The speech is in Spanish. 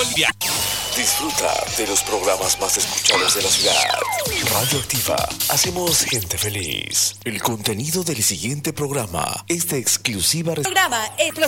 Bolivia. Disfruta de los programas más escuchados de la ciudad. Radio Activa. Hacemos gente feliz. El contenido del siguiente programa es de exclusiva... Programa